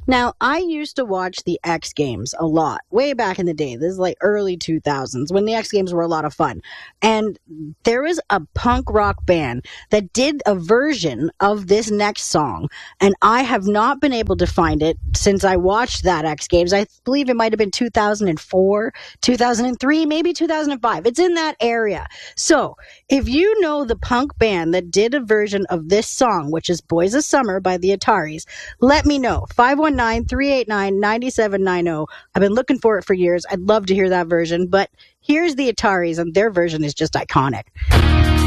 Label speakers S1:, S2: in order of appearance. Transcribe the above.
S1: Now, I used to watch the X Games a lot, way back in the day. This is like early 2000s when the X Games were a lot of fun. And there was a punk rock band that did a version of this next song. And I have not been able to find it since I watched that X Games. I believe it might have been 2004, 2003, maybe 2005. It's in that area. So if you know the punk band that did a version of this song, which is Boys of Summer by the Ataris, let me know. 519-389-9790. I've been looking for it for years. I'd love to hear that version, but here's the Ataris, and their version is just iconic.